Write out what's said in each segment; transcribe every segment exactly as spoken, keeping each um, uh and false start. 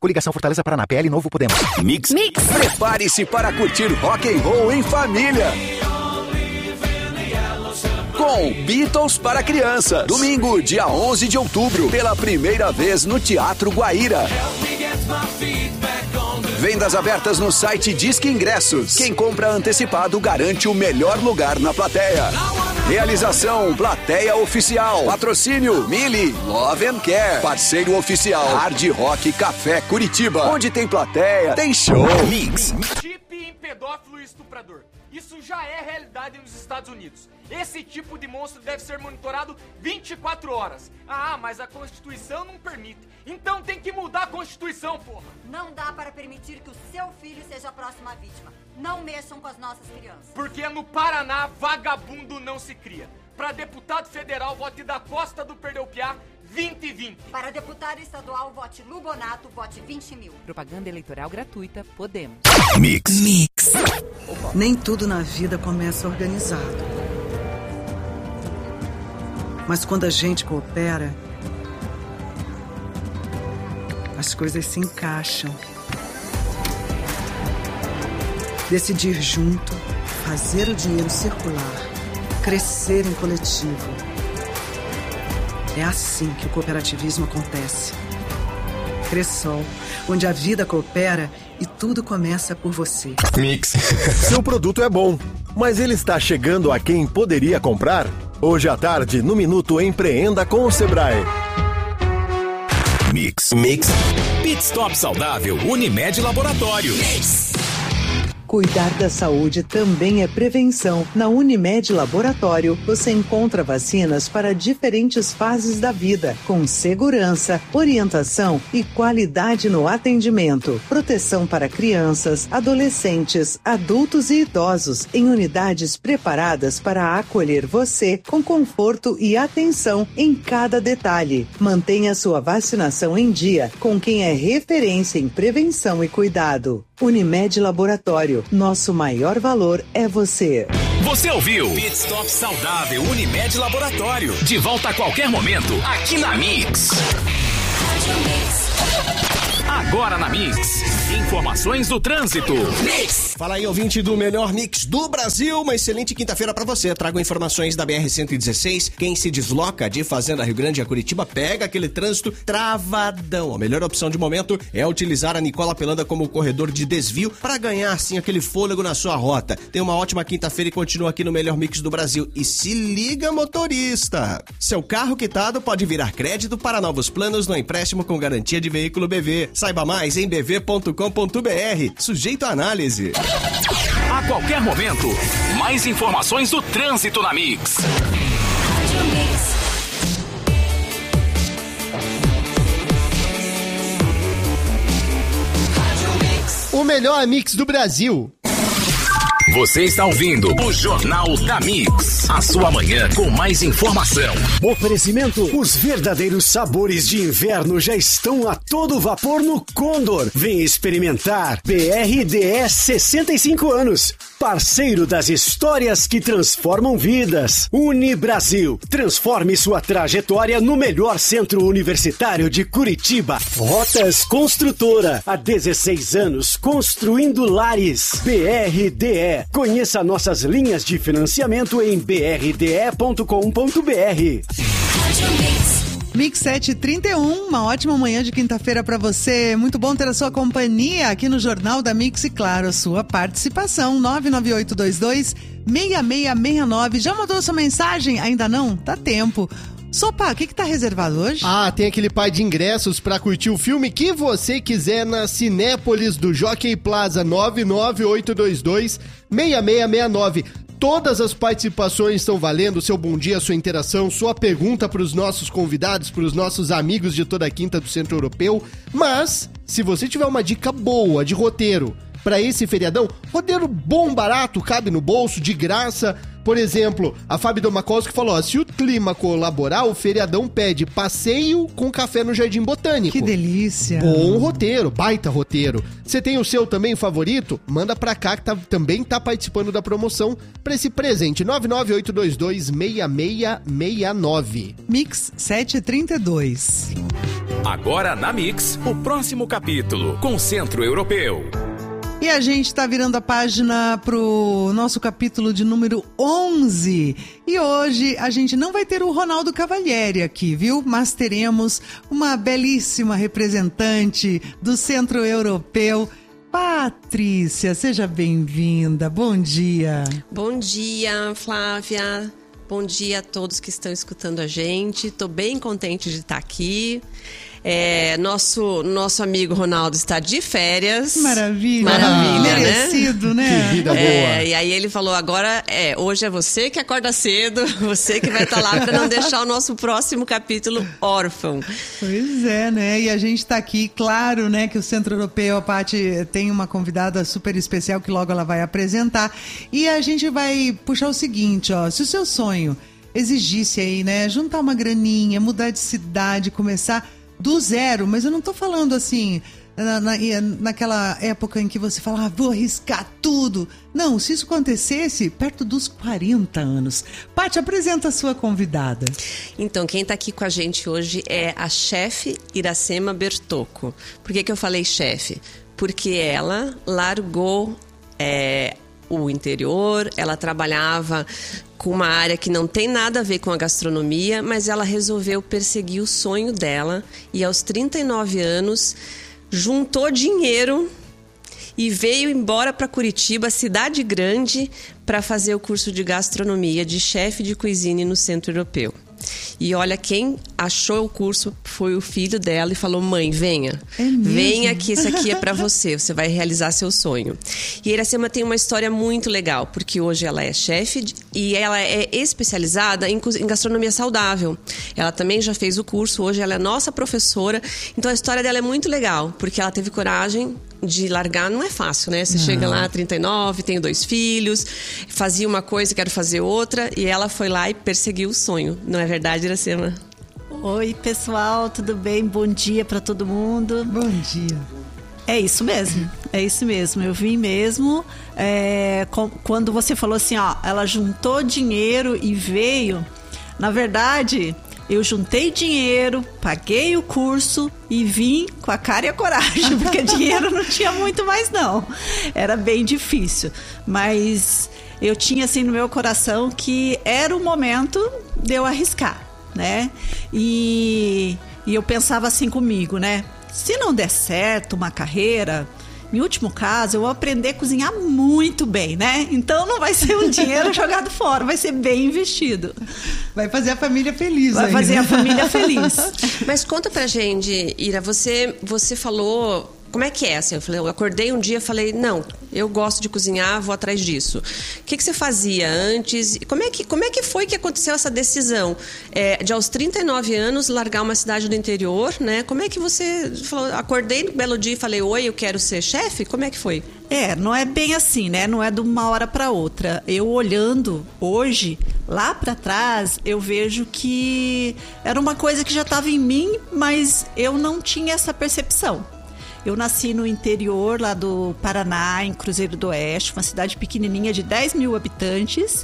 Coligação Fortaleza Paraná, P L Novo Podemos. Mix. Mix. Prepare-se para curtir rock and roll em família. Com Beatles para crianças. Domingo, dia onze de outubro, pela primeira vez no Teatro Guaíra. Vendas abertas no site Disque Ingressos. Quem compra antecipado garante o melhor lugar na plateia. Realização Plateia Oficial. Patrocínio Mili, Love and Care. Parceiro oficial Hard Rock Café Curitiba. Onde tem plateia, tem show. Mix. Chip em pedófilo e estuprador. Isso já é realidade nos Estados Unidos. Esse tipo de monstro deve ser monitorado vinte e quatro horas. Ah, mas a Constituição não permite. Então tem que mudar a Constituição, porra. Não dá para permitir que o seu filho seja a próxima vítima. Não mexam com as nossas crianças. Porque no Paraná, vagabundo não se cria. Para deputado federal, vote da Costa do Perdeu-Piá, vinte e vinte. Para deputado estadual, vote Lubonato, vote vinte mil. Propaganda eleitoral gratuita, Podemos. Mix. Mix. Nem tudo na vida começa organizado. Mas quando a gente coopera, as coisas se encaixam. Decidir junto, fazer o dinheiro circular, crescer em coletivo. É assim que o cooperativismo acontece. Cressol, onde a vida coopera e tudo começa por você. Mix. Seu produto é bom, mas ele está chegando a quem poderia comprar? Hoje à tarde, no Minuto Empreenda com o Sebrae. Mix. Mix. Pit Stop Saudável Unimed Laboratório. Mix. Cuidar da saúde também é prevenção. Na Unimed Laboratório, você encontra vacinas para diferentes fases da vida, com segurança, orientação e qualidade no atendimento. Proteção para crianças, adolescentes, adultos e idosos, em unidades preparadas para acolher você com conforto e atenção em cada detalhe. Mantenha sua vacinação em dia com quem é referência em prevenção e cuidado. Unimed Laboratório, nosso maior valor é você. Você ouviu Pit Stop Saudável Unimed Laboratório. De volta a qualquer momento, aqui na Mix. Agora na Mix, informações do trânsito. Mix. Fala aí, ouvinte do melhor Mix do Brasil. Uma excelente quinta-feira pra você. Trago informações da B R cento e dezesseis. Quem se desloca de Fazenda Rio Grande a Curitiba pega aquele trânsito travadão. A melhor opção de momento é utilizar a Nicola Pelanda como corredor de desvio para ganhar, assim, aquele fôlego na sua rota. Tenha uma ótima quinta-feira e continua aqui no melhor Mix do Brasil. E se liga, motorista! Seu carro quitado pode virar crédito para novos planos no empréstimo com garantia de veículo B V. Saiba mais em b v ponto com ponto b r. Sujeito à análise. A qualquer momento, mais informações do trânsito na Mix. O melhor Mix do Brasil. Você está ouvindo o Jornal da Mix. A sua manhã com mais informação. Oferecimento: os verdadeiros sabores de inverno já estão a todo vapor no Condor. Vem experimentar. B R D S sessenta e cinco anos. Parceiro das histórias que transformam vidas. Unibrasil. Transforme sua trajetória no melhor centro universitário de Curitiba. Rotas Construtora. Há dezesseis anos construindo lares. B R D E. Conheça nossas linhas de financiamento em b r d e ponto com ponto b r. Mix sete e trinta e um, uma ótima manhã de quinta-feira para você. Muito bom ter a sua companhia aqui no Jornal da Mix e, claro, a sua participação. nove nove oito dois dois, seis seis seis nove. Já mandou sua mensagem? Ainda não? Dá tempo. Sopa, o que que tá reservado hoje? Ah, tem aquele par de ingressos pra curtir o filme que você quiser na Cinépolis do Jockey Plaza. Nove nove oito dois dois, seis seis seis nove. Todas as participações estão valendo, seu bom dia, sua interação, sua pergunta para os nossos convidados, para os nossos amigos de toda a quinta do Centro Europeu. Mas, se você tiver uma dica boa de roteiro para esse feriadão, roteiro bom, barato, cabe no bolso, de graça. Por exemplo, a Fábio Domakowski falou, ó, se o clima colaborar, o feriadão pede passeio com café no Jardim Botânico. Que delícia! Bom roteiro, baita roteiro. Você tem o seu também favorito? Manda pra cá que tá, também tá participando da promoção pra esse presente. nove nove oito dois dois, seis seis seis nove. Mix sete e trinta e dois. Agora na Mix, o próximo capítulo, com Centro Europeu. E a gente está virando a página pro nosso capítulo de número onze. E hoje a gente não vai ter o Ronaldo Cavalieri aqui, viu? Mas teremos uma belíssima representante do Centro Europeu, Patrícia. Seja bem-vinda. Bom dia. Bom dia, Flávia. Bom dia a todos que estão escutando a gente. Estou bem contente de estar aqui. É, nosso, nosso amigo Ronaldo está de férias. Maravilha. Maravilha, ah, merecido, né? né? Que vida boa. É, e aí ele falou, agora, é, hoje é você que acorda cedo, você que vai estar lá para não deixar o nosso próximo capítulo órfão. Pois é, né? E a gente está aqui, claro, né, que o Centro Europeu, a Paty tem uma convidada super especial que logo ela vai apresentar. E a gente vai puxar o seguinte, ó, se o seu sonho exigisse aí, né, juntar uma graninha, mudar de cidade, começar do zero, mas eu não tô falando assim, na, na, naquela época em que você fala, ah, vou arriscar tudo. Não, se isso acontecesse perto dos quarenta anos. Paty, apresenta a sua convidada. Então, quem tá aqui com a gente hoje é a chefe Iracema Bertocco. Por que que eu falei chefe? Porque ela largou é, o interior, ela trabalhava com uma área que não tem nada a ver com a gastronomia, mas ela resolveu perseguir o sonho dela e aos trinta e nove anos juntou dinheiro e veio embora para Curitiba, cidade grande, para fazer o curso de gastronomia de chefe de cuisine no Centro Europeu. E olha, quem achou o curso foi o filho dela e falou, mãe, venha, é mesmo? venha que isso aqui é pra você, você vai realizar seu sonho. E a Iracema tem uma história muito legal, porque hoje ela é chefe de, e ela é especializada em, em gastronomia saudável. Ela também já fez o curso, hoje ela é nossa professora, então a história dela é muito legal, porque ela teve coragem de largar, não é fácil, né? Você não. Chega lá, trinta e nove, tenho dois filhos, fazia uma coisa, quero fazer outra, e ela foi lá e perseguiu o sonho. Não é verdade, Iracema? Oi, pessoal, tudo bem? Bom dia para todo mundo. Bom dia. É isso mesmo, é isso mesmo. Eu vim mesmo, é, com, quando você falou assim, ó, ela juntou dinheiro e veio, na verdade... Eu juntei dinheiro, paguei o curso e vim com a cara e a coragem, porque dinheiro não tinha muito mais não. Era bem difícil, mas eu tinha assim no meu coração que era o momento de eu arriscar, né? E, e eu pensava assim comigo, né? Se não der certo uma carreira... Em último caso, eu vou aprender a cozinhar muito bem, né? Então não vai ser um dinheiro jogado fora, vai ser bem investido. Vai fazer a família feliz. Vai aí, fazer né? a família feliz. Mas conta pra gente, Ira, você, você falou... Como é que é? Assim, eu, falei, eu acordei um dia e falei, não, eu gosto de cozinhar, vou atrás disso. O que, que você fazia antes? Como é que, como é que foi que aconteceu essa decisão? É, de aos trinta e nove anos, largar uma cidade do interior, né? Como é que você falou? Acordei no belo dia e falei, oi, eu quero ser chefe? Como é que foi? É, não é bem assim, né? Não é de uma hora para outra. Eu olhando hoje, lá para trás, eu vejo que era uma coisa que já estava em mim, mas eu não tinha essa percepção. Eu nasci no interior lá do Paraná, em Cruzeiro do Oeste, uma cidade pequenininha de dez mil habitantes.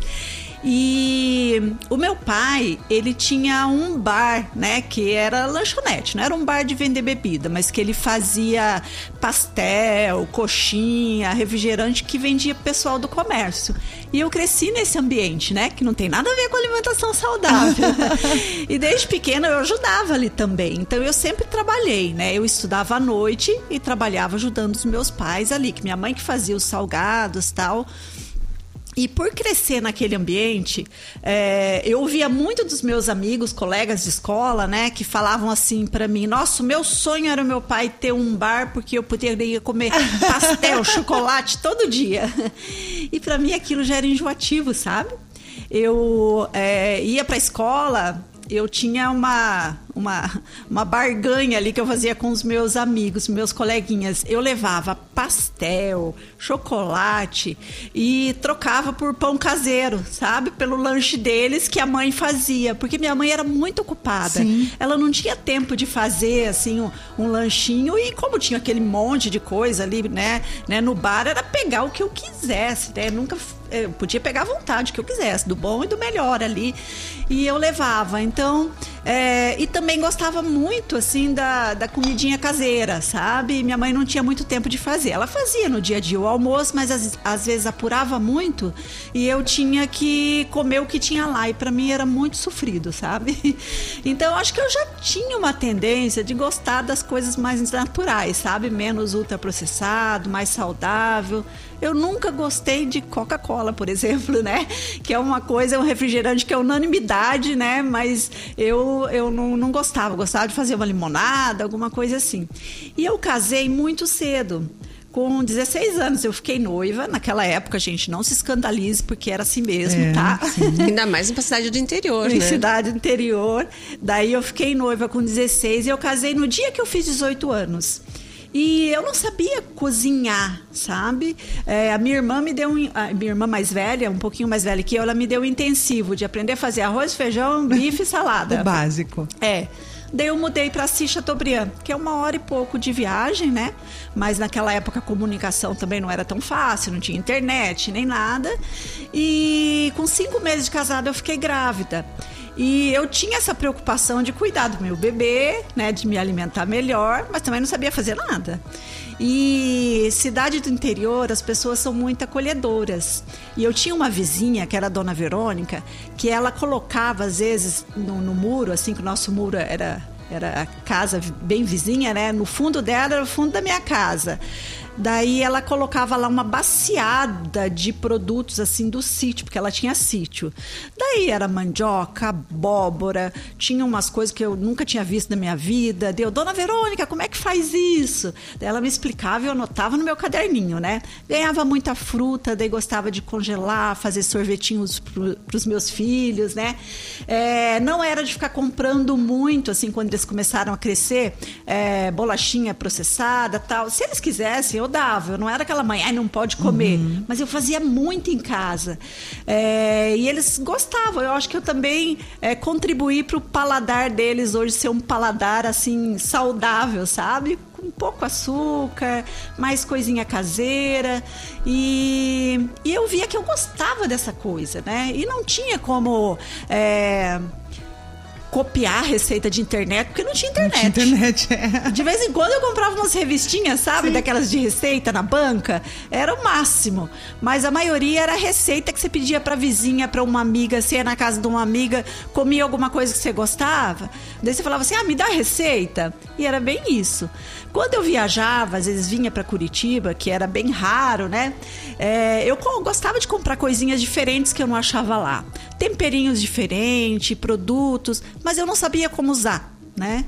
E o meu pai, ele tinha um bar, né, que era lanchonete, não era um bar de vender bebida, mas que ele fazia pastel, coxinha, refrigerante que vendia pro pessoal do comércio. E eu cresci nesse ambiente, né, que não tem nada a ver com alimentação saudável. E desde pequena eu ajudava ali também, então eu sempre trabalhei, né, eu estudava à noite e trabalhava ajudando os meus pais ali, que minha mãe que fazia os salgados e tal. E por crescer naquele ambiente, é, eu ouvia muito dos meus amigos, colegas de escola, né, que falavam assim pra mim, nossa, o meu sonho era o meu pai ter um bar porque eu poderia comer pastel, chocolate todo dia. E pra mim aquilo já era enjoativo, sabe? Eu é, ia pra escola... Eu tinha uma, uma, uma barganha ali que eu fazia com os meus amigos, meus coleguinhas. Eu levava pastel, chocolate e trocava por pão caseiro, sabe? Pelo lanche deles que a mãe fazia. Porque minha mãe era muito ocupada. Sim. Ela não tinha tempo de fazer, assim, um, um lanchinho. E como tinha aquele monte de coisa ali, né, né, no bar, era pegar o que eu quisesse, né? Nunca... Eu podia pegar à vontade o que eu quisesse, do bom e do melhor ali. E eu levava. Então, é, e também também gostava muito, assim, da, da comidinha caseira, sabe? Minha mãe não tinha muito tempo de fazer. Ela fazia no dia a dia o almoço, mas às, às vezes apurava muito e eu tinha que comer o que tinha lá. E pra mim era muito sofrido, sabe? Então, acho que eu já tinha uma tendência de gostar das coisas mais naturais, sabe? Menos ultraprocessado, mais saudável. Eu nunca gostei de Coca-Cola, por exemplo, né? Que é uma coisa, um refrigerante que é unanimidade, né? Mas eu, eu não, não gostava. Gostava de fazer uma limonada, alguma coisa assim. E eu casei muito cedo. Com dezesseis anos eu fiquei noiva. Naquela época, gente, não se escandalize, porque era assim mesmo, é, tá? Ainda mais em uma cidade do interior, em né? cidade do interior. Daí eu fiquei noiva com dezesseis e eu casei no dia que eu fiz dezoito anos. E eu não sabia cozinhar, sabe? É, a minha irmã me deu um... A minha irmã mais velha, um pouquinho mais velha que eu, ela me deu um intensivo de aprender a fazer arroz, feijão, bife e salada. O básico. É. Daí eu mudei para Assis Chateaubriand, que é uma hora e pouco de viagem, né? Mas naquela época a comunicação também não era tão fácil, não tinha internet nem nada. E com cinco meses de casada eu fiquei grávida. E eu tinha essa preocupação de cuidar do meu bebê, né, de me alimentar melhor, mas também não sabia fazer nada. E cidade do interior, as pessoas são muito acolhedoras. E eu tinha uma vizinha, que era a Dona Verônica, que ela colocava, às vezes, no, no muro, assim, que o nosso muro era, era a casa bem vizinha, né? No fundo dela era o fundo da minha casa. Daí ela colocava lá uma baciada de produtos assim do sítio, porque ela tinha sítio. Daí era mandioca, abóbora, tinha umas coisas que eu nunca tinha visto na minha vida. Deu, Dona Verônica, como é que faz isso? Daí ela me explicava e eu anotava no meu caderninho, né? Ganhava muita fruta, daí gostava de congelar, fazer sorvetinhos para os meus filhos, né? É, não era de ficar comprando muito, assim, quando eles começaram a crescer, é, bolachinha processada, tal. Se eles quisessem, eu dava. Eu não era aquela mãe, ai, não pode comer. Uhum. Mas eu fazia muito em casa. É, e eles gostavam. Eu acho que eu também é, contribuí para o paladar deles hoje ser um paladar, assim, saudável, sabe? Com pouco açúcar, mais coisinha caseira. E, e eu via que eu gostava dessa coisa, né? E não tinha como... É, copiar a receita de internet, porque não tinha internet. Não tinha internet, é. De vez em quando eu comprava umas revistinhas, sabe? Sim. Daquelas de receita na banca. Era o máximo. Mas a maioria era receita que você pedia pra vizinha, pra uma amiga. Você ia na casa de uma amiga, comia alguma coisa que você gostava. Daí você falava assim, ah, me dá a receita. E era bem isso. Quando eu viajava, às vezes vinha pra Curitiba, que era bem raro, né? É, eu gostava de comprar coisinhas diferentes que eu não achava lá. Temperinhos diferentes, produtos, mas eu não sabia como usar, né?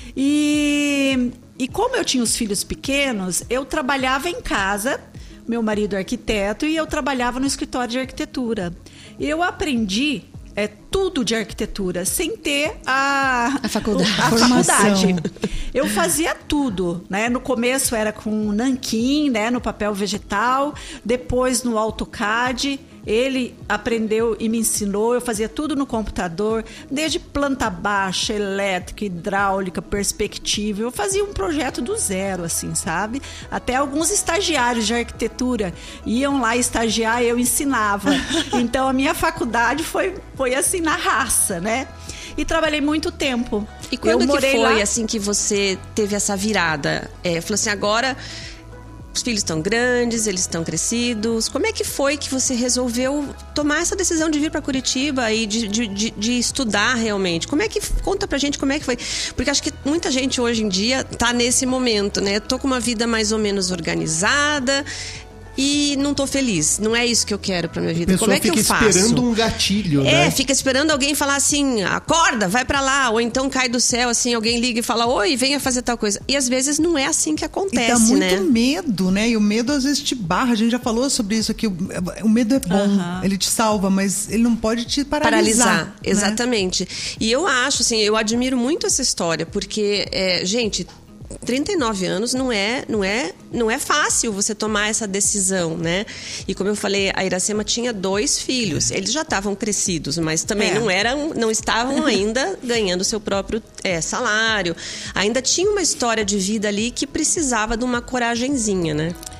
E, e como eu tinha os filhos pequenos, eu trabalhava em casa, meu marido é arquiteto, e eu trabalhava no escritório de arquitetura. E eu aprendi é, tudo de arquitetura, sem ter a, a faculdade. A faculdade. Eu fazia tudo, né? No começo era com nanquim, né? No papel vegetal, depois no AutoCAD. Ele aprendeu e me ensinou, eu fazia tudo no computador, desde planta baixa, elétrica, hidráulica, perspectiva. Eu fazia um projeto do zero, assim, sabe? Até alguns estagiários de arquitetura iam lá estagiar e eu ensinava. Então, a minha faculdade foi, foi assim, na raça, né? E trabalhei muito tempo. E quando eu que morei foi, lá... assim, que você teve essa virada? É, falou assim, agora... Os filhos estão grandes, eles estão crescidos. Como é que foi que você resolveu tomar essa decisão de vir para Curitiba e de, de, de, de estudar realmente? Como é que... Conta pra gente como é que foi. Porque acho que muita gente hoje em dia tá nesse momento, né? Eu tô com uma vida mais ou menos organizada... E não tô feliz, não é isso que eu quero pra minha vida. Como é que eu faço? Fica esperando um gatilho, é, né? fica esperando alguém falar assim, acorda, vai pra lá. Ou então cai do céu, assim, alguém liga e fala, oi, venha fazer tal coisa. E às vezes não é assim que acontece, e dá muito né? medo, né? E o medo às vezes te barra. A gente já falou sobre isso aqui. O, o medo é bom, uhum. Ele te salva, mas ele não pode te paralisar. Paralisar, né? Exatamente. E eu acho, assim, eu admiro muito essa história, porque, é, gente... trinta e nove anos não é, não é, não é fácil você tomar essa decisão, né? E como eu falei, a Iracema tinha dois filhos. Eles já estavam crescidos, mas também é. não eram, não estavam ainda ganhando seu próprio é, salário. Ainda tinha uma história de vida ali que precisava de uma coragenzinha, né?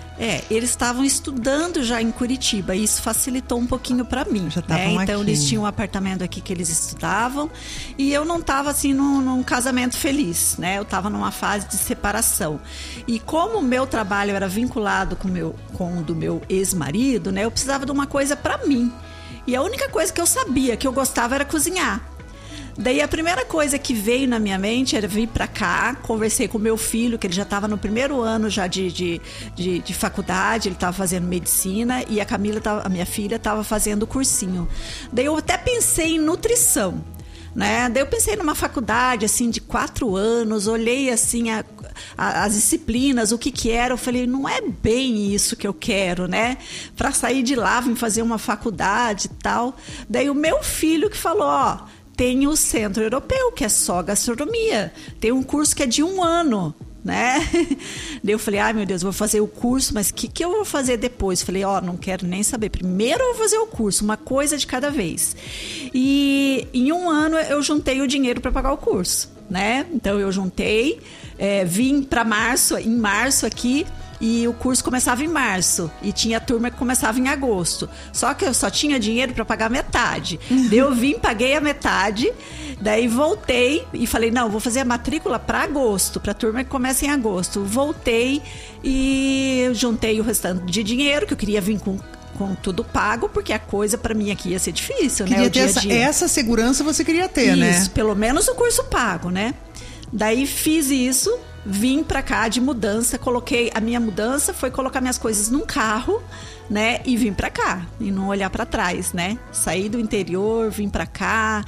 É, eles estavam estudando já em Curitiba e isso facilitou um pouquinho para mim. Já né? Então aqui. Eles tinham um apartamento aqui que eles estudavam e eu não estava assim num, num casamento feliz, né? Eu estava numa fase de separação. E como o meu trabalho era vinculado com, meu, com o do meu ex-marido, né? Eu precisava de uma coisa para mim. E a única coisa que eu sabia que eu gostava era cozinhar. Daí a primeira coisa que veio na minha mente era vir para cá, conversei com meu filho, que ele já estava no primeiro ano já de, de, de, de faculdade, ele estava fazendo medicina e a Camila, tava, a minha filha, estava fazendo cursinho. Daí eu até pensei em nutrição, né? Daí eu pensei numa faculdade assim de quatro anos, olhei assim a, a, as disciplinas, o que que era, eu falei, não é bem isso que eu quero, né? Para sair de lá, vim fazer uma faculdade e tal. Daí o meu filho que falou, ó, tem o Centro Europeu, que é só gastronomia. Tem um curso que é de um ano, né? Daí eu falei, ai meu Deus, vou fazer o curso, mas o que, que eu vou fazer depois? Falei, ó, oh, não quero nem saber. Primeiro eu vou fazer o curso, uma coisa de cada vez. E em um ano eu juntei o dinheiro para pagar o curso, né? Então eu juntei, é, vim para março, em março aqui, e o curso começava em março e tinha turma que começava em agosto. Só que eu só tinha dinheiro para pagar metade. Daí eu vim, paguei a metade, daí voltei e falei, não, vou fazer a matrícula para agosto, para a turma que começa em agosto. Voltei e juntei o restante de dinheiro, que eu queria vir com com tudo pago, porque a coisa para mim aqui ia ser difícil, queria né? O ter dia a essa, dia. essa segurança você queria ter, isso, né? Isso, pelo menos o curso pago, né? Daí fiz isso, vim pra cá de mudança, coloquei, a minha mudança foi colocar minhas coisas num carro, né, e vim pra cá, e não olhar pra trás, né, saí do interior, vim pra cá,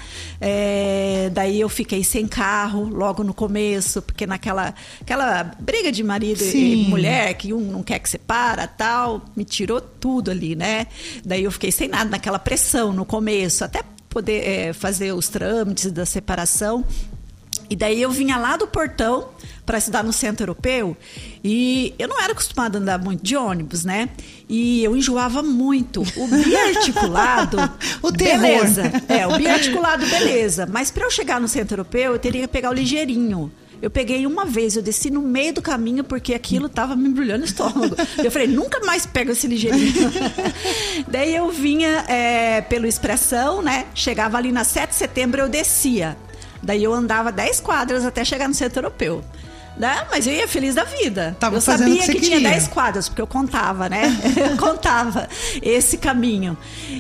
é, daí eu fiquei sem carro logo no começo, porque naquela aquela briga de marido Sim. e mulher, que um não quer que separa, tal, me tirou tudo ali, né, daí eu fiquei sem nada, naquela pressão no começo, até poder é, fazer os trâmites da separação. E daí eu vinha lá do Portão para estudar no Centro Europeu e eu não era acostumada a andar muito de ônibus, né? E eu enjoava muito. O biarticulado, o terror. Beleza. É, o biarticulado, beleza. Mas para eu chegar no Centro Europeu, eu teria que pegar o ligeirinho. Eu peguei uma vez, eu desci no meio do caminho porque aquilo tava me embrulhando o estômago. Eu falei, nunca mais pego esse ligeirinho. Daí eu vinha é, pelo Expressão, né? Chegava ali na sete de setembro, eu descia. Daí eu andava dez quadras até chegar no Centro Europeu. Né? Mas eu ia feliz da vida. Tava eu fazendo sabia o que, que, que tinha queria. dez quadras, porque eu contava, né? Eu contava esse caminho.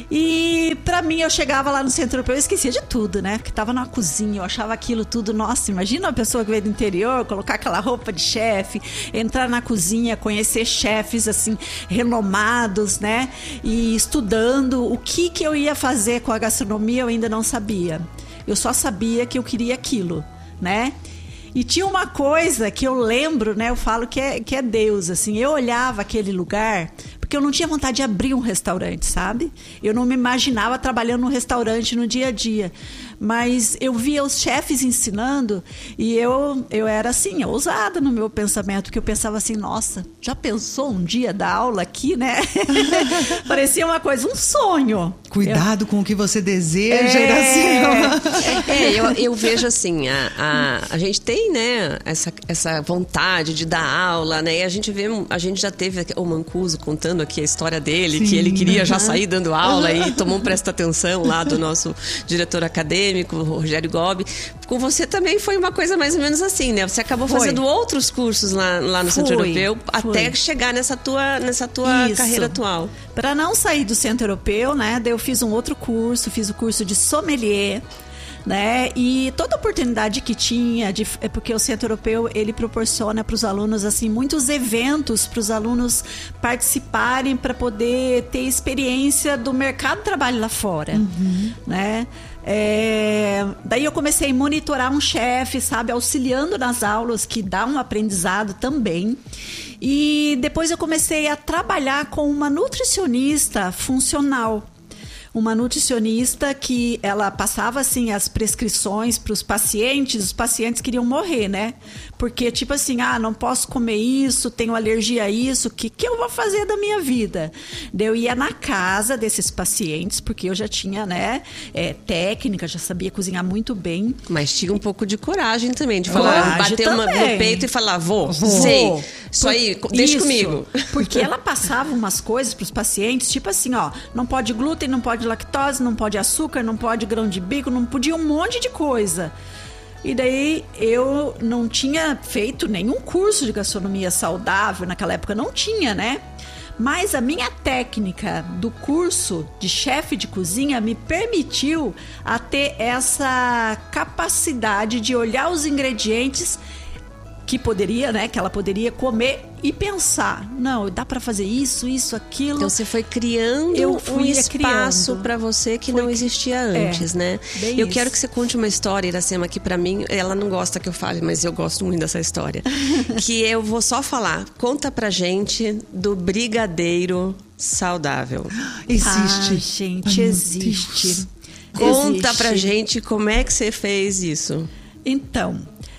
E pra mim, eu chegava lá no Centro Europeu, eu esquecia de tudo, né? Que tava na cozinha, eu achava aquilo tudo. Nossa, imagina uma pessoa que veio do interior, colocar aquela roupa de chefe, entrar na cozinha, conhecer chefes, assim, renomados, né? E estudando o que que eu ia fazer com a gastronomia, eu ainda não sabia. Eu só sabia que eu queria aquilo, né? E tinha uma coisa que eu lembro, né? Eu falo que é, que é Deus, assim. Eu olhava aquele lugar, porque eu não tinha vontade de abrir um restaurante, sabe? Eu não me imaginava trabalhando num restaurante no dia a dia. Mas eu via os chefes ensinando e eu, eu era assim, ousada no meu pensamento, porque eu pensava assim, nossa, já pensou um dia dar aula aqui, né? Parecia uma coisa, um sonho. Cuidado eu... com o que você deseja, é, Iracema. É, eu, eu vejo assim, a, a, a gente tem, né, essa, essa vontade de dar aula, né? E a gente vê, a gente já teve o Mancuso contando aqui a história dele, Sim, que ele queria uhum. já sair dando aula e tomou um presta atenção lá do nosso diretor acadêmico, o Rogério Gobi. Com você também foi uma coisa mais ou menos assim, né? Você acabou foi. fazendo outros cursos lá, lá no foi, Centro Europeu até foi. chegar nessa tua, nessa tua carreira atual. Para não sair do Centro Europeu, né? Daí eu fiz um outro curso, fiz o curso de sommelier, né? E toda oportunidade que tinha, de, é porque o Centro Europeu ele proporciona para os alunos assim muitos eventos para os alunos participarem para poder ter experiência do mercado de trabalho lá fora, uhum. né? É, daí eu comecei a monitorar um chefe, sabe, auxiliando nas aulas, que dá um aprendizado também. E depois eu comecei a trabalhar com uma nutricionista funcional. Uma nutricionista que ela passava assim as prescrições para os pacientes, os pacientes queriam morrer, né? Porque tipo assim, ah, não posso comer isso, tenho alergia a isso, o que, que eu vou fazer da minha vida? Daí eu ia na casa desses pacientes, porque eu já tinha, né, é, técnica, já sabia cozinhar muito bem. Mas tinha um pouco de coragem também, de falar, coragem bater uma, no peito e falar, vou, vou. sei. Isso aí, deixa Isso, comigo. Porque ela passava umas coisas para os pacientes, tipo assim, ó, não pode glúten, não pode lactose, não pode açúcar, não pode grão de bico, não podia um monte de coisa. E daí eu não tinha feito nenhum curso de gastronomia saudável, naquela época não tinha, né? Mas a minha técnica do curso de chefe de cozinha me permitiu a ter essa capacidade de olhar os ingredientes que poderia, né, que ela poderia comer e pensar, não, dá para fazer isso, isso, aquilo. Então você foi criando Eu um fui espaço para você que não existia antes, é, né? Bem Eu isso. quero que você conte uma história, Iracema, que para mim, ela não gosta que eu fale, mas eu gosto muito dessa história. Que eu vou só falar. Conta pra gente do brigadeiro saudável. Existe. Ah, gente, Ai, existe. Conta existe. pra gente como é que você fez isso. Então,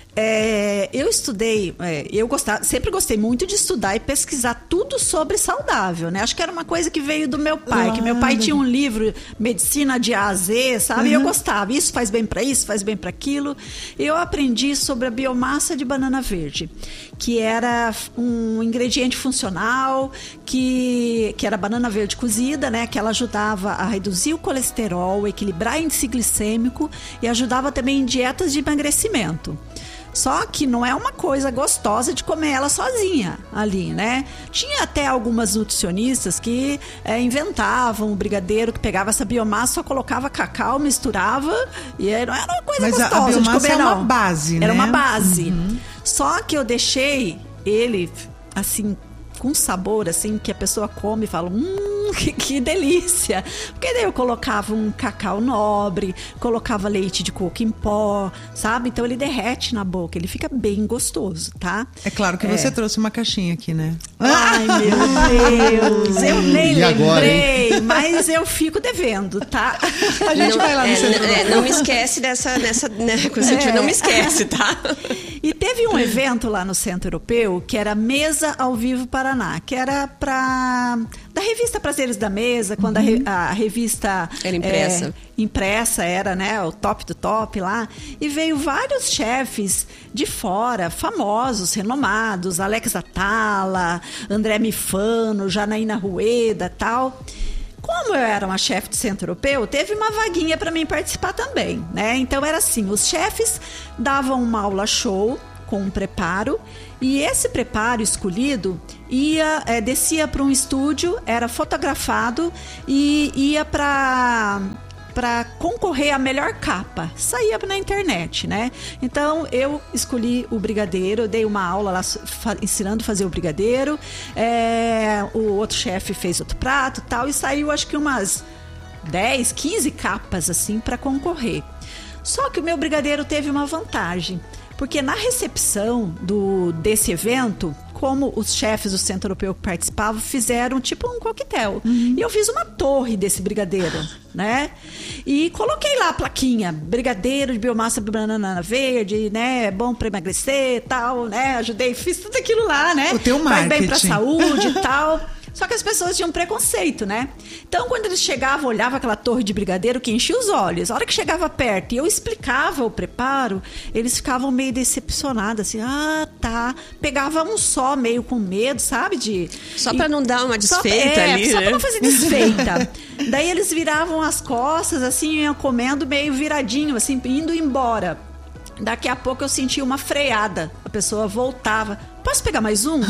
é, eu estudei, é, eu gostava, sempre gostei muito de estudar e pesquisar tudo sobre saudável, né? Acho que era uma coisa que veio do meu pai, que meu pai tinha um livro, Medicina de A a Z, sabe? Uhum. E eu gostava, isso faz bem para isso, faz bem para aquilo. Eu aprendi sobre a biomassa de banana verde, que era um ingrediente funcional, que, que era banana verde cozida, né? Que ela ajudava a reduzir o colesterol, equilibrar o índice glicêmico e ajudava também em dietas de emagrecimento. Só que não é uma coisa gostosa de comer ela sozinha ali, né? Tinha até algumas nutricionistas que é, inventavam o brigadeiro, que pegava essa biomassa, só colocava cacau, misturava e não era uma coisa Mas a- gostosa a biomassa de comer, é uma não. base, Era né? uma base. Uhum. Só que eu deixei ele, assim, com sabor, assim, que a pessoa come e fala, hum, que, que delícia. Porque daí eu colocava um cacau nobre, colocava leite de coco em pó, sabe? Então ele derrete na boca, ele fica bem gostoso, tá? É claro que É. você trouxe uma caixinha aqui, né? Ai, meu Deus, eu nem E agora, lembrei, mas eu fico devendo, tá? A gente não, vai lá no é, centro. é, não me esquece dessa, nessa, né, coisa de- É. não me esquece, tá? E teve um evento lá no Centro Europeu que era Mesa ao Vivo Paraná, que era pra, da revista Prazeres da Mesa, quando a, re- a revista Era impressa. é, impressa era, né, o top do top lá, e veio vários chefes de fora, famosos, renomados, Alex Atala, André Mifano, Janaína Rueda, tal. Como eu era uma chefe de Centro Europeu, teve uma vaguinha para mim participar também, né? Então era assim, os chefes davam uma aula show com um preparo e esse preparo escolhido ia é, descia para um estúdio, era fotografado e ia para para concorrer à melhor capa. Saía na internet, né? Então, eu escolhi o brigadeiro, eu dei uma aula lá fa- ensinando a fazer o brigadeiro, é, o outro chefe fez outro prato e tal, e saiu acho que umas dez, quinze capas, assim, para concorrer. Só que o meu brigadeiro teve uma vantagem, porque na recepção do, desse evento, como os chefes do Centro Europeu que participavam fizeram tipo um coquetel. E eu fiz uma torre desse brigadeiro, né? E coloquei lá a plaquinha, brigadeiro de biomassa de banana verde, né? Bom para emagrecer e tal, né? Ajudei, fiz tudo aquilo lá, né? O teu Faz bem pra marketing. saúde e tal. Só que as pessoas tinham preconceito, né? Então, quando eles chegavam, olhavam aquela torre de brigadeiro que enchia os olhos. A hora que chegava perto e eu explicava o preparo, eles ficavam meio decepcionados, assim, ah, tá. Pegava um só, meio com medo, sabe? De, Só e- pra não dar uma só- desfeita é, ali, Só né? pra não fazer desfeita. Daí eles viravam as costas, assim, iam comendo meio viradinho, assim, indo embora. Daqui a pouco eu senti uma freada. A pessoa voltava. Posso pegar mais um?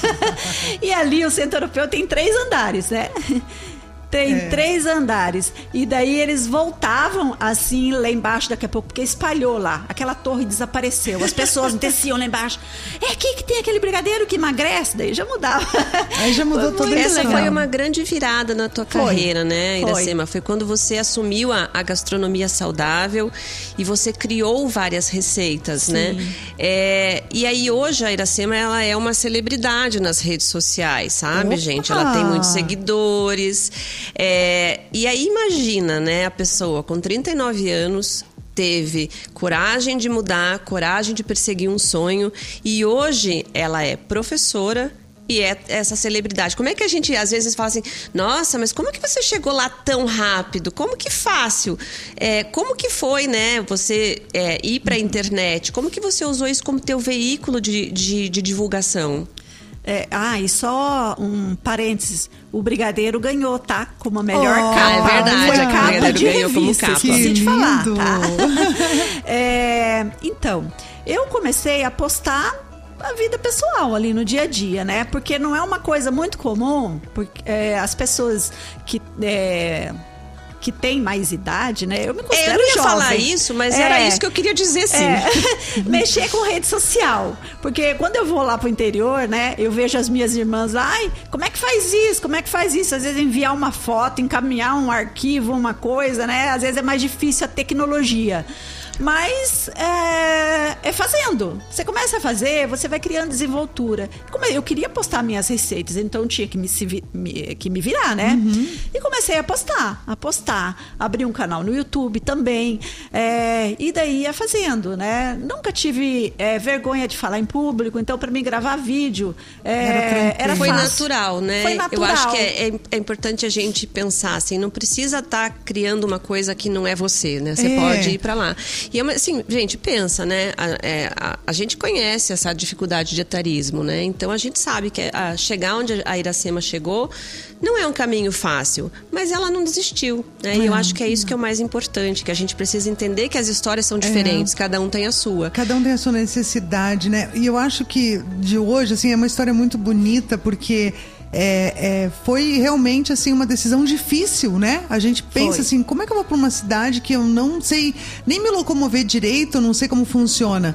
E ali o Centro Europeu tem três andares, né? Tem É. três andares. E daí eles voltavam assim lá embaixo daqui a pouco, porque espalhou lá. Aquela torre desapareceu. As pessoas desciam lá embaixo. É aqui que tem aquele brigadeiro que emagrece. Daí já mudava. Aí já mudou todo Essa legal. foi uma grande virada na tua Foi. carreira, né, Foi. Iracema? Foi quando você assumiu a, a gastronomia saudável e você criou várias receitas, Sim. né? É, e aí hoje a Iracema, ela é uma celebridade nas redes sociais, sabe, Opa! gente? Ela tem muitos seguidores. É, e aí imagina, né, a pessoa com trinta e nove anos teve coragem de mudar, coragem de perseguir um sonho e hoje ela é professora e é essa celebridade. Como é que a gente às vezes fala assim, nossa, mas como que você chegou lá tão rápido? Como que fácil? É, como que foi, né, você é, ir para a internet? Como que você usou isso como teu veículo de, de, de divulgação? É, ah, e só um parênteses. O Brigadeiro ganhou, tá? Como a melhor Oh, capa. é verdade, Foi o capa Brigadeiro de ganhou como revista, capa. esqueci Que de falar, lindo. tá? É, então, eu comecei a postar a vida pessoal ali no dia a dia, né? Porque não é uma coisa muito comum, porque é, as pessoas que... É, que tem mais idade, né? Eu me considero É, eu não ia jovem. falar isso, mas É, era isso que eu queria dizer, sim. é, mexer com rede social. Porque quando eu vou lá pro interior, né? Eu vejo as minhas irmãs lá, ai, como é que faz isso? Como é que faz isso? Às vezes enviar uma foto, encaminhar um arquivo, uma coisa, né? Às vezes é mais difícil a tecnologia. Mas é, é fazendo. Você começa a fazer, você vai criando desenvoltura. Como eu queria postar minhas receitas, então tinha que me, se, me, que me virar, né? Uhum. E comecei a postar, a postar. Abri um canal no YouTube também. É, e daí ia fazendo, né? Nunca tive é, vergonha de falar em público, então para mim gravar vídeo é, era, era Foi fácil. natural, né? Foi natural. Eu acho que é, é, é importante a gente pensar assim, não precisa estar tá criando uma coisa que não é você, né? Você É. pode ir para lá. E é uma, assim, gente, pensa, né? A, é, a, a gente conhece essa dificuldade de etarismo, né? Então a gente sabe que a, chegar onde a Iracema chegou não é um caminho fácil, mas ela não desistiu, né? E eu acho que é isso que é o mais importante, que a gente precisa entender que as histórias são diferentes, é. cada um tem a sua. Cada um tem a sua necessidade, né? E eu acho que de hoje, assim, é uma história muito bonita, porque... É, é, foi realmente assim uma decisão difícil, né? A gente pensa Foi. assim, como é que eu vou para uma cidade que eu não sei nem me locomover direito, não sei como funciona,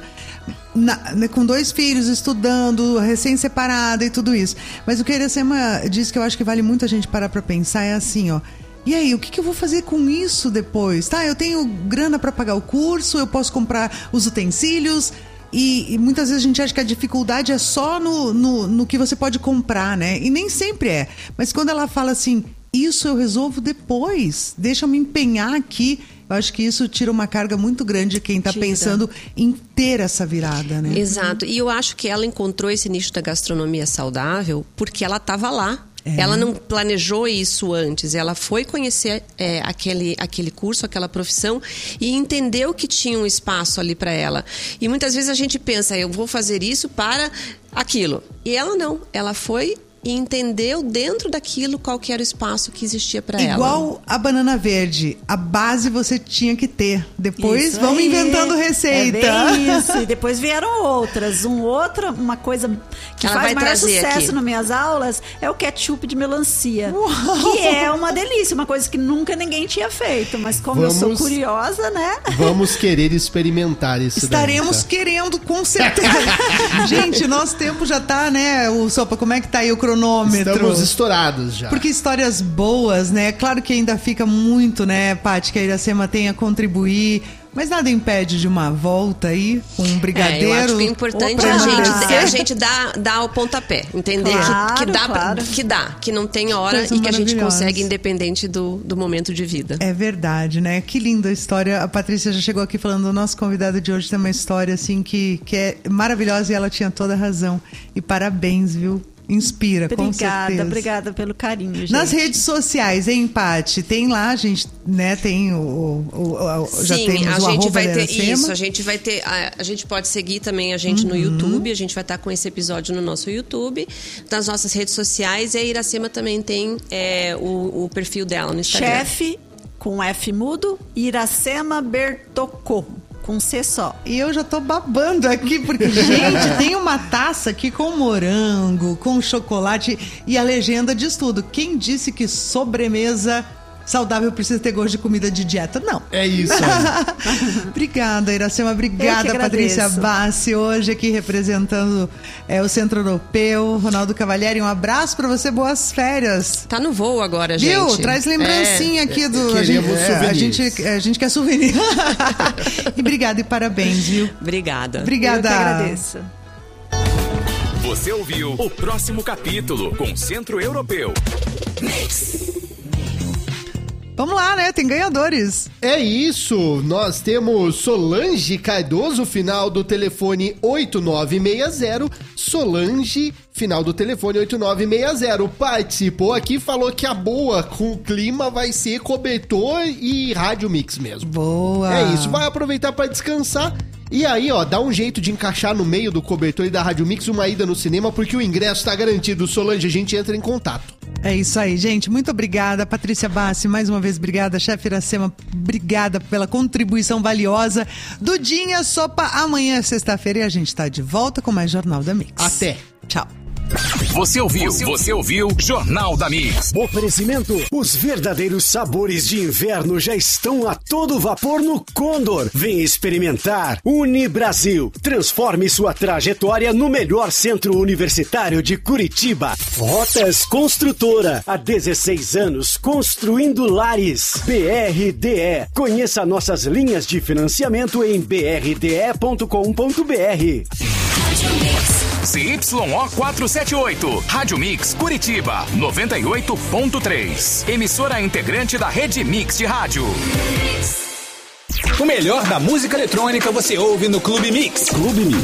Na, né, com dois filhos, estudando, recém-separada e tudo isso. Mas o que a Iracema diz que eu acho que vale muito a gente parar para pensar é assim, ó. E aí, o que, que eu vou fazer com isso depois? Tá, eu tenho grana para pagar o curso, eu posso comprar os utensílios. E, e muitas vezes a gente acha que a dificuldade é só no, no, no que você pode comprar, né? E nem sempre é. Mas quando ela fala assim, isso eu resolvo depois, deixa eu me empenhar aqui, eu acho que isso tira uma carga muito grande de quem está pensando em ter essa virada, né? Exato. E eu acho que ela encontrou esse nicho da gastronomia saudável porque ela estava lá. É. Ela não planejou isso antes, ela foi conhecer é, aquele, aquele curso, aquela profissão e entendeu que tinha um espaço ali para ela. E muitas vezes a gente pensa, eu vou fazer isso para aquilo. E ela não, ela foi e entendeu dentro daquilo qual que era o espaço que existia para ela. Igual a banana verde, a base você tinha que ter. Depois isso vamos aí. inventando receita. É bem isso. E depois vieram outras. Um outro, uma coisa que Ela faz vai maior trazer sucesso aqui. nas minhas aulas é o ketchup de melancia. Uau. Que é uma delícia, uma coisa que nunca ninguém tinha feito. Mas como eu sou Vamos- curiosa, né? Vamos querer experimentar isso Estaremos daí, tá? querendo, com certeza. Gente, nosso tempo já tá, né? O Sopa, como é que tá aí o cronômetro? Estamos estourados já. Porque histórias boas, né? Claro que ainda fica muito, né, Paty, que a Iracema tem a contribuir. Mas nada impede de uma volta aí, com um brigadeiro. É, eu acho que o importante Opa, é a gente, emagrecer. é a gente dar, dar o pontapé. Entender Claro, que, que, dá, pra- claro. que dá, que não tem hora Coisa e que a gente maravilhosa. consegue independente do, do momento de vida. É verdade, né? Que linda a história. A Patrícia já chegou aqui falando, o nosso convidado de hoje tem uma história assim que, que é maravilhosa e ela tinha toda a razão. E parabéns, viu? Inspira, com Obrigada, certeza. obrigada pelo carinho, gente. Nas redes sociais, hein, Paty? Tem lá, a gente, né, tem o... o, o- o- já Sim, temos a o gente arroba vai da ter Iracema. isso, a gente vai ter, a, a gente pode seguir também a gente Uhum. no YouTube, a gente vai estar com esse episódio no nosso YouTube, nas nossas redes sociais, e a Iracema também tem é, o, o perfil dela no Instagram. Chefe com F mudo, Iracema Bertocco, com C só. E eu já tô babando aqui, porque, gente, tem uma taça aqui com morango, com chocolate e a legenda diz tudo. Quem disse que sobremesa saudável precisa ter gosto de comida de dieta? Não. É isso aí. Obrigada, Iracema. Eu Obrigada, que Patrícia agradeço. Bassi, hoje aqui representando é, o Centro Europeu. Ronaldo Cavalieri, um abraço pra você, boas férias. Tá no voo agora, gente. Viu? Traz lembrancinha É. aqui do... A gente, queremos é, a, souvenirs. gente, a gente quer souvenir. E obrigada e parabéns, viu? Obrigada. Obrigada. Eu que agradeço. Você ouviu o próximo capítulo com Centro Europeu. Vamos lá, né? Tem ganhadores. É isso, nós temos Solange Cardoso, final do telefone oito nove seis zero. Solange, final do telefone oito nove seis zero, participou aqui, falou que a boa com o clima vai ser cobertor e rádio mix mesmo. Boa. É isso, vai aproveitar para descansar E aí, ó, dá um jeito de encaixar no meio do cobertor e da Rádio Mix uma ida no cinema, porque o ingresso tá garantido. Solange, a gente entra em contato. É isso aí, gente. Muito obrigada. Patrícia Bassi, mais uma vez, obrigada. Chefe Iracema, obrigada pela contribuição valiosa. Dudinha, Sopa, amanhã é sexta-feira e a gente tá de volta com mais Jornal da Mix. Até. Tchau. Você ouviu, você ouviu Jornal da Mix. Oferecimento: os verdadeiros sabores de inverno já estão a todo vapor no Condor. Vem experimentar. Unibrasil. Transforme sua trajetória no melhor centro universitário de Curitiba. Rotas Construtora. Há dezesseis anos construindo lares. B R D E. Conheça nossas linhas de financiamento em b r d e ponto com ponto b r. C Y O quatrocentos e setenta e oito, Rádio Mix Curitiba, noventa e oito ponto três. Emissora integrante da Rede Mix de Rádio. O melhor da música eletrônica você ouve no Clube Mix. Clube Mix.